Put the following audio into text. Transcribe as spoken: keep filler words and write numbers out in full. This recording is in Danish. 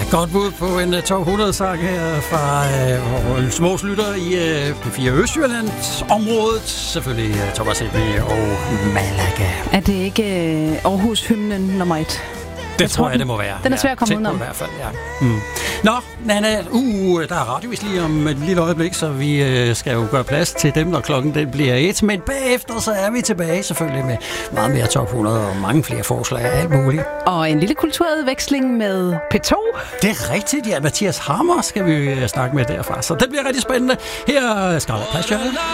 Godt bud på en uh, top hundrede-sang her fra uh, en små lytter i uh, P fire Østjyllands området. Selvfølgelig uh, Thomas Helmig og Malaga. Er det ikke uh, Aarhus-hymnen nummer et? Det jeg tror jeg, den, det må være. Den er svær at komme udenom. I hvert fald, ja. Mm. Nå, Nanna, uh, der er radiovis lige om et lille øjeblik, så vi uh, skal jo gøre plads til dem, når klokken den bliver et. Men bagefter, så er vi tilbage selvfølgelig med meget mere top hundrede og mange flere forslag af alt muligt. Og en lille kulturudveksling med P to. Det er rigtigt, ja. Mathias Hammer skal vi uh, snakke med derfra, så det bliver rigtig spændende. Her skal der plads,